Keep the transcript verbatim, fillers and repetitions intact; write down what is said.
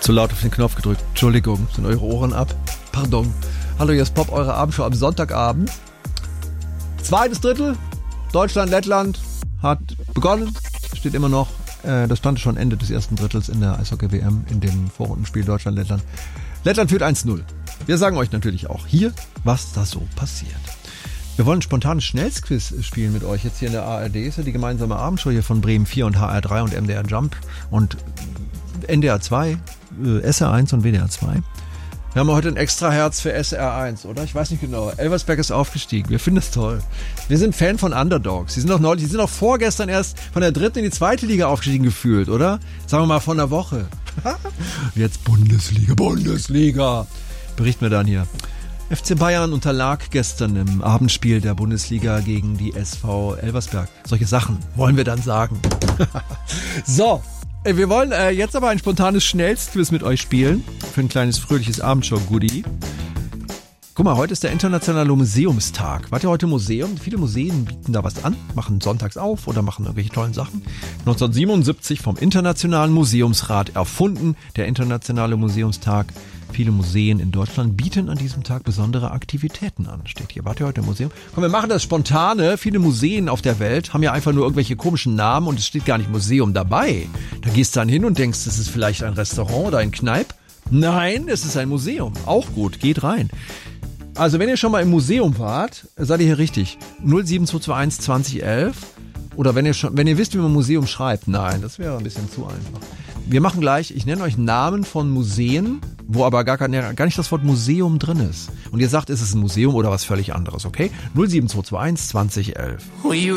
Zu laut auf den Knopf gedrückt. Entschuldigung, sind eure Ohren ab? Pardon. Hallo, hier ist Pop, eure Abendshow am Sonntagabend. Zweites Drittel. Deutschland, Lettland hat begonnen. Steht immer noch. Äh, das stand schon Ende des ersten Drittels in der Eishockey-W M in dem Vorrundenspiel Deutschland, Lettland. Lettland führt eins null. Wir sagen euch natürlich auch hier, was da so passiert. Wir wollen ein spontanes Schnellsquiz spielen mit euch jetzt hier in der A R D. Ist ja die gemeinsame Abendshow hier von Bremen vier und H R drei und M D R Jump und N D R zwei, äh, S R eins und W D R zwei. Wir haben heute ein extra Herz für S R eins, oder? Ich weiß nicht genau. Elversberg ist aufgestiegen. Wir finden es toll. Wir sind Fan von Underdogs. Die sind doch neulich, die sind doch vorgestern erst von der dritten in die zweite Liga aufgestiegen gefühlt, oder? Sagen wir mal von einer Woche. Jetzt Bundesliga, Bundesliga. Berichten wir dann hier. F C Bayern unterlag gestern im Abendspiel der Bundesliga gegen die S V Elversberg. Solche Sachen wollen wir dann sagen. So, wir wollen äh, jetzt aber ein spontanes Schnellsquiz mit euch spielen. Für ein kleines fröhliches Abendshow-Goodie. Guck mal, heute ist der internationale Museumstag. Wart ihr heute im Museum? Viele Museen bieten da was an, machen sonntags auf oder machen irgendwelche tollen Sachen. neunzehnhundertsiebenundsiebzig vom Internationalen Museumsrat erfunden, der internationale Museumstag. Viele Museen in Deutschland bieten an diesem Tag besondere Aktivitäten an. Steht hier, wart ihr heute im Museum? Komm, wir machen das spontane. Viele Museen auf der Welt haben ja einfach nur irgendwelche komischen Namen und es steht gar nicht Museum dabei. Da gehst du dann hin und denkst, das ist vielleicht ein Restaurant oder ein Kneipp. Nein, es ist ein Museum. Auch gut, geht rein. Also wenn ihr schon mal im Museum wart, seid ihr hier richtig. null sieben zwei zwei eins zwanzig elf. Oder wenn ihr schon, wenn ihr wisst, wie man Museum schreibt. Nein, das wäre ein bisschen zu einfach. Wir machen gleich, ich nenne euch Namen von Museen, wo aber gar, kein, gar nicht das Wort Museum drin ist. Und ihr sagt, ist es ein Museum oder was völlig anderes, okay? null sieben zwei zwei eins zwanzig elf.